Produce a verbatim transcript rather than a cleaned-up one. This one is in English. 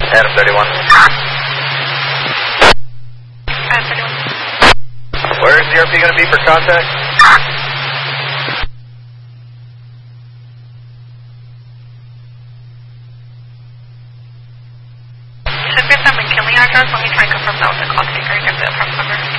Adam thirty-one. Adam thirty-one. Where is the R P going to be for contact? Should be at the McKinley address. Let me try and confirm that with the call taker. Get the approx number.